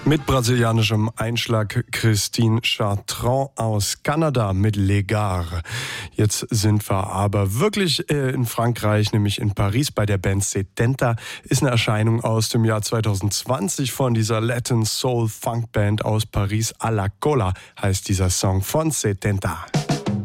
Mit brasilianischem Einschlag Christine Chartrand aus Kanada mit Les Gares. Jetzt sind wir aber wirklich in Frankreich, nämlich in Paris bei der Band Setenta. Ist eine Erscheinung aus dem Jahr 2020 von dieser Latin Soul Funk Band aus Paris. A la Cola heißt dieser Song von Setenta.